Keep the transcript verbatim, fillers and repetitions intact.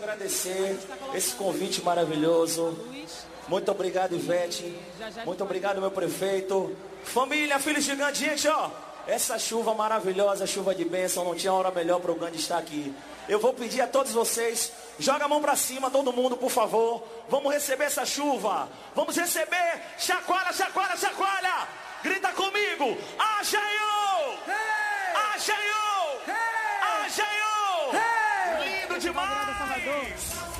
agradecer esse convite maravilhoso. Muito obrigado, Ivete. Muito obrigado, meu prefeito. Família, filho gigante, gente, ó. Essa chuva maravilhosa, chuva de bênção, não tinha hora melhor para o Gandhi estar aqui. Eu vou pedir a todos vocês, joga a mão para cima, todo mundo, por favor. Vamos receber essa chuva. Vamos receber. Chacoalha, chacoalha, chacoalha. Grita comigo. Ajaiô! Ajaiô! Ajaiô! Lindo demais!